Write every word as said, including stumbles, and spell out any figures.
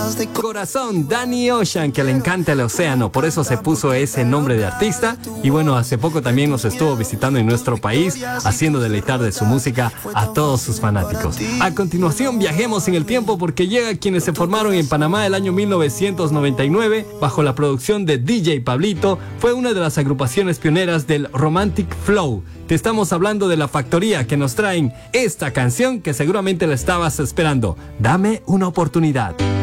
Corazón, Danny Ocean, que le encanta el océano, por eso se puso ese nombre de artista. Y bueno, hace poco también nos estuvo visitando en nuestro país, haciendo deleitar de su música a todos sus fanáticos. A continuación viajemos en el tiempo porque llega quienes se formaron en Panamá el año mil novecientos noventa y nueve bajo la producción de D J Pablito. Fue una de las agrupaciones pioneras del Romantic Flow. Te estamos hablando de La Factoría, que nos traen esta canción que seguramente la estabas esperando. Dame una oportunidad.